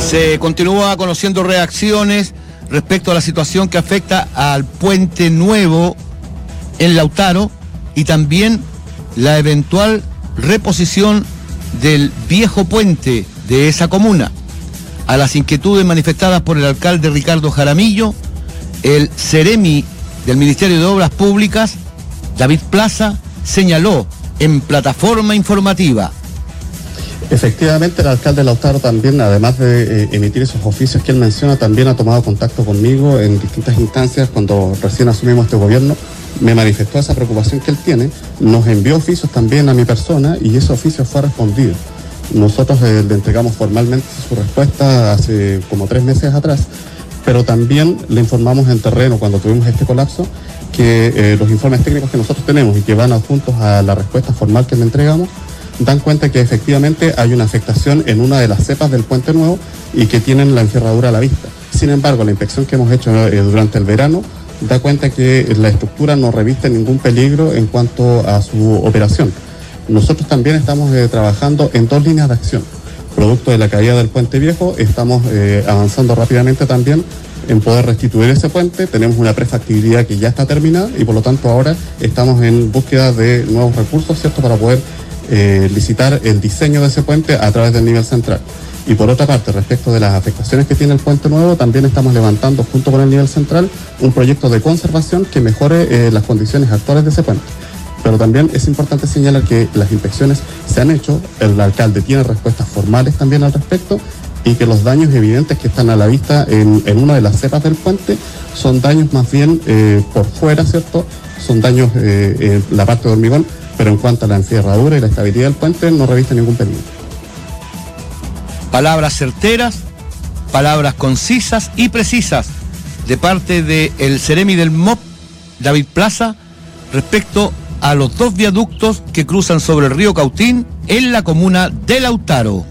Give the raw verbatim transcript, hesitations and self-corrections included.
Se continúa conociendo reacciones respecto a la situación que afecta al Puente Nuevo en Lautaro y también la eventual reposición del viejo puente de esa comuna. A las inquietudes manifestadas por el alcalde Ricardo Jaramillo, el Ceremi del Ministerio de Obras Públicas, David Plaza, señaló en plataforma informativa. Efectivamente, el alcalde Lautaro también, además de eh, emitir esos oficios que él menciona, también ha tomado contacto conmigo en distintas instancias. Cuando recién asumimos este gobierno, me manifestó esa preocupación que él tiene, nos envió oficios también a mi persona y ese oficio fue respondido. Nosotros eh, le entregamos formalmente su respuesta hace como tres meses atrás, pero también le informamos en terreno cuando tuvimos este colapso que eh, los informes técnicos que nosotros tenemos y que van adjuntos a la respuesta formal que le entregamos dan cuenta que efectivamente hay una afectación en una de las cepas del Puente Nuevo y que tienen la encerradura a la vista. Sin embargo, la inspección que hemos hecho eh, durante el verano da cuenta que la estructura no reviste ningún peligro en cuanto a su operación. Nosotros también estamos eh, trabajando en dos líneas de acción. Producto de la caída del Puente Viejo, estamos eh, avanzando rápidamente también en poder restituir ese puente. Tenemos una prefactibilidad que ya está terminada y por lo tanto ahora estamos en búsqueda de nuevos recursos, ¿cierto?, para poder Eh, licitar el diseño de ese puente a través del nivel central. Y por otra parte, respecto de las afectaciones que tiene el Puente Nuevo, también estamos levantando junto con el nivel central un proyecto de conservación que mejore eh, las condiciones actuales de ese puente. Pero también es importante señalar que las inspecciones se han hecho, el alcalde tiene respuestas formales también al respecto y que los daños evidentes que están a la vista en, en una de las cepas del puente son daños más bien eh, por fuera, ¿cierto? Son daños eh, en la parte de hormigón, pero en cuanto a la encerradura y la estabilidad del puente no reviste ningún peligro. Palabras certeras, palabras concisas y precisas de parte del Ceremi del M O P, David Plaza, respecto a los dos viaductos que cruzan sobre el río Cautín en la comuna de Lautaro.